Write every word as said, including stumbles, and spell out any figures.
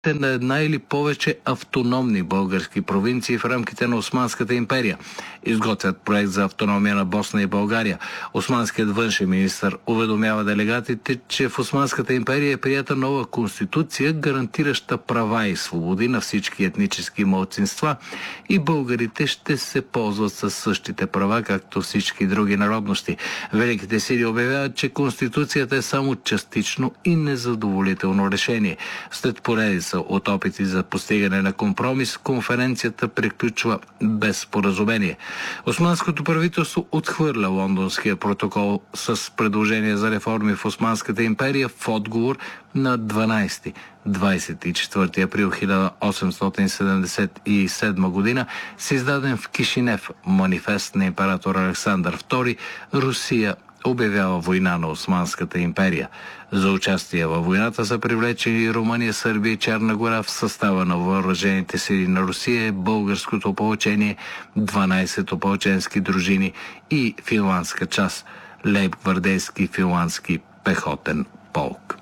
на една или повече автономни български провинции в рамките на Османската империя. Изготвят проект за автономия на Босна и България. Османският външен министър уведомява делегатите, че в Османската империя е прията нова конституция, гарантираща права и свободи на всички етнически малцинства и българите ще се ползват със същите права, както всички други народности. Великите сили обявяват, че конституцията е само частично и незадоволително решение. След поредица от опити за постигане на компромис, конференцията приключва без споразумение. Османското правителство отхвърля лондонския протокол с предложение за реформи в Османската империя в отговор на дванайсети - двайсет и четвърти април хиляда осемстотин седемдесет и седма година с издаден в Кишинев манифест на император Александър втори, Русия обявява война на Османската империя. За участие във войната са привлечени Румъния, Сърбия и Черна гора. В състава на въоръжените сили на Русия е българското опълчение, дванайсет опълченски дружини и финландска част, лейб-гвардейски финландски пехотен полк.